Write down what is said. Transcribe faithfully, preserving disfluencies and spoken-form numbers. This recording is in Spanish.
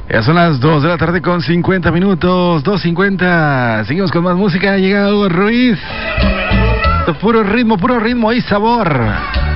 Ya son las dos de la tarde con cincuenta minutos, dos cincuenta. Seguimos con más música. Ha llegado Ruiz. Puro ritmo, puro ritmo y sabor.